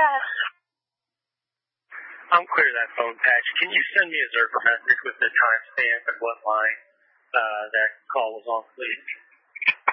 Yes. I'm clear of that phone, Patch. Can you send me a Zerker message with the timestamp and what line that call was on, please?